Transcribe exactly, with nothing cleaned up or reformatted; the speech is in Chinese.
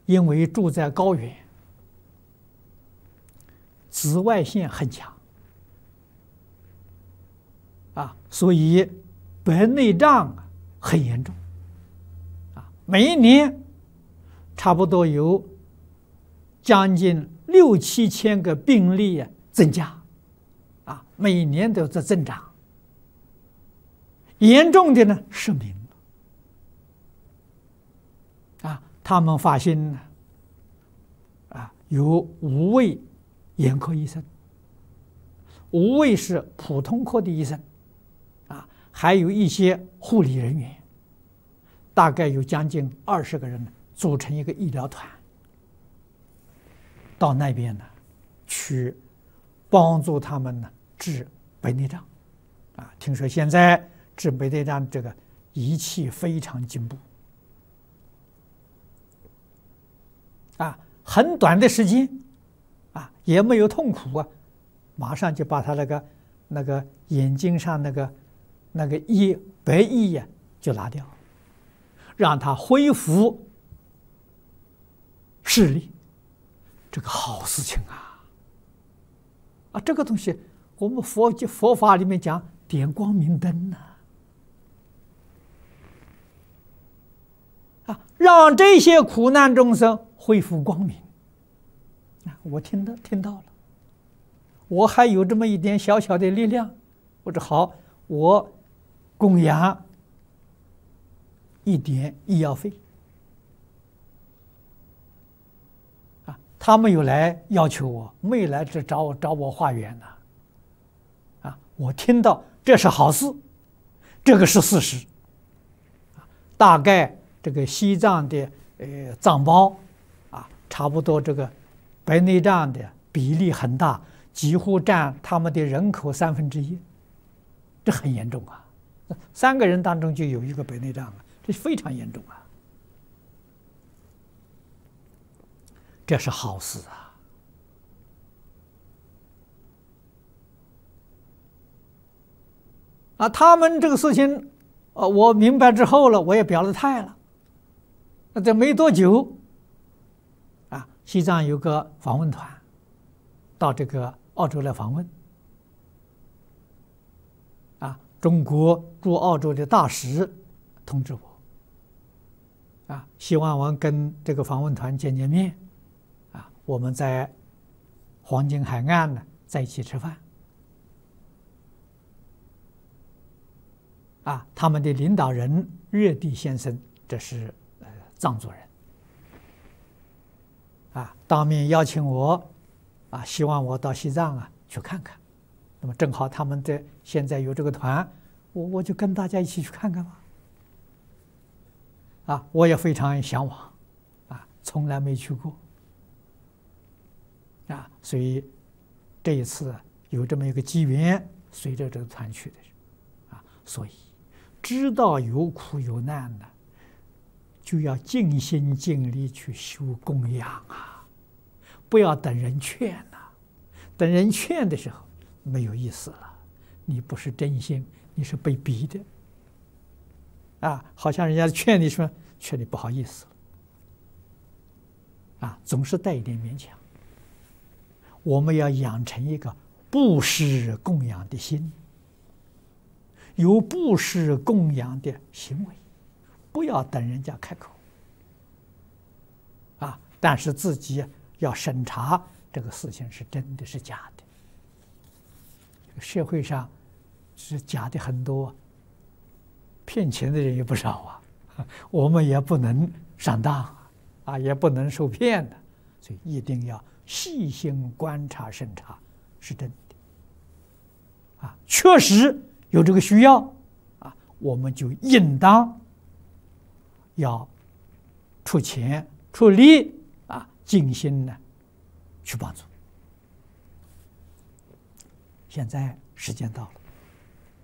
因为住在高原，紫外线很强啊，所以白内障很严重啊，每一年差不多有将近六七千个病例啊增加啊，每一年都在增长。严重的呢失明啊，他们发现呢啊有五位眼科医生，五位是普通科的医生啊，还有一些护理人员，大概有将近二十个人组成一个医疗团，到那边呢去帮助他们呢治白内障啊。听说现在治白内障这个仪器非常进步啊，很短的时间啊，也没有痛苦啊，马上就把他那个那个眼睛上那个那个液白液呀就拿掉，让他恢复视力，这个好事情啊！啊，这个东西我们佛佛法里面讲点光明灯呢、啊。啊，让这些苦难众生恢复光明。啊，我听到听到了，我还有这么一点小小的力量，我说好，我供养一点医药费。啊，他们有来要求我，没来这找我找我化缘呢。啊，我听到这是好事，这个是事实。大概这个西藏的呃藏胞啊，差不多这个白内障的比例很大，几乎占他们的人口三分之一，这很严重啊！三个人当中就有一个白内障啊，这非常严重啊！这是好事啊！啊，他们这个事情，呃，我明白之后了，我也表了态了。那这没多久，啊，西藏有个访问团到这个澳洲来访问，啊，中国驻澳洲的大使通知我，啊，希望我跟这个访问团见见面，啊，我们在黄金海岸呢在一起吃饭，啊，他们的领导人热地先生，这是呃藏族人，啊，当面邀请我，啊，希望我到西藏啊去看看。那么正好他们在现在有这个团，我我就跟大家一起去看看吧。啊，我也非常向往，啊，从来没去过，啊，所以这一次有这么一个机缘，随着这个团去的，啊，所以知道有苦有难的，就要尽心尽力去修供养啊，不要等人劝呐、啊，等人劝的时候没有意思了，你不是真心，你是被逼的，啊，好像人家劝你说劝你不好意思，啊，总是带一点勉强。我们要养成一个布施供养的心，有布施供养的行为，不要等人家开口，啊，但是自己要审查这个事情是真的是假的。社会上是假的很多，骗钱的人也不少啊，我们也不能上当啊，也不能受骗的，所以一定要细心观察审查，是真的啊，确实有这个需要啊，我们就应当要出钱出力啊，尽心呢去帮助。现在时间到了。